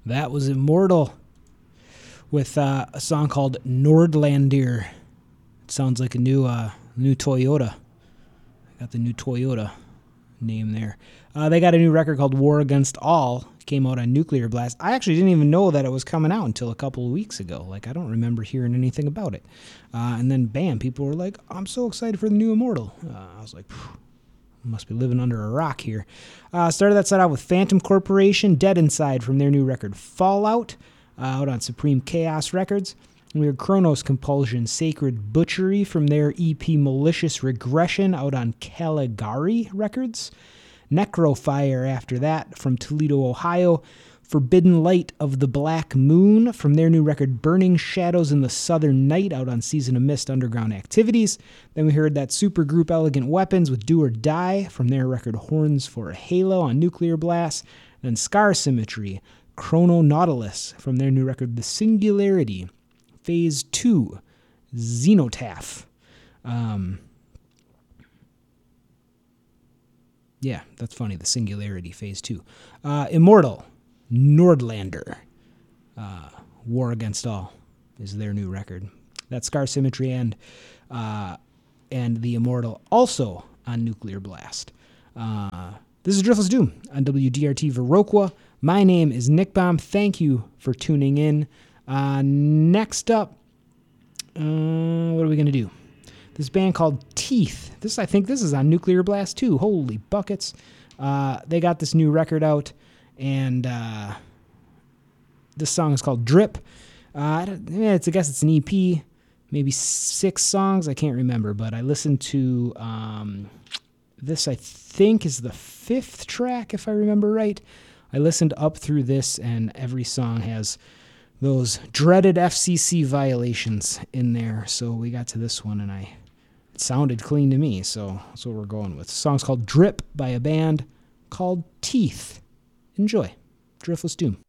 That was Immortal with a song called Nordlander. It sounds like a new Toyota. I got the new Toyota name there. They got a new record called War Against All. Came out on Nuclear Blast. I actually didn't even know that it was coming out until a couple of weeks ago. Like, I don't remember hearing anything about it. And then, bam, people were like, I'm so excited for the new Immortal. I was like, must be living under a rock here. Started that set out with Phantom Corporation, Dead Inside from their new record Fallout, out on Supreme Chaos Records. And we heard Chronos Compulsion, Sacred Butchery from their EP Malicious Regression, out on Caligari Records. Necrofire after that from Toledo, Ohio. Forbidden Light of the Black Moon from their new record Burning Shadows in the Southern Night, out on Season of Mist Underground Activities. Then we heard that supergroup Elegant Weapons with Do or Die from their record Horns for a Halo on Nuclear Blast. Then Scar Symmetry, Chrono Nautilus from their new record The Singularity, Phase 2, Xenotaph. Yeah, that's funny. The Singularity, Phase 2. Immortal, Nordlander. War Against All is their new record. That's Scar Symmetry and The Immortal, also on Nuclear Blast. This is Driftless Doom on WDRT Viroqua. My name is Nick Baum. Thank you for tuning in. Next up, what are we going to do? This band called Teeth. I think this is on Nuclear Blast too. Holy buckets. They got this new record out, and this song is called Drip. I guess it's an EP, maybe 6 songs. I can't remember, but I listened to this, I think, is the 5th track, if I remember right. I listened up through this, and every song has those dreaded FCC violations in there. So we got to this one, and it sounded clean to me, so that's what we're going with. The song's called Drip by a band called Teeth. Enjoy. Driftless Doom.